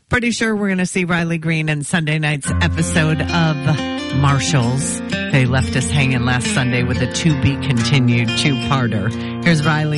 Pretty sure we're going to see Riley Green in Sunday night's episode of Marshalls. They left us hanging last Sunday with a to-be-continued two-parter. Here's Riley.